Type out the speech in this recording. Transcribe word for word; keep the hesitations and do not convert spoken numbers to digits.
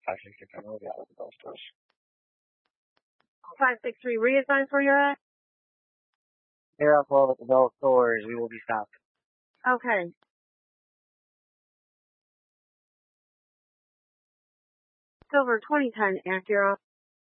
five six six, I know the other those stores. five six three, reassign where you're at? Here at both those stores, we will be stopped. Okay. Silver twenty ten, Acura.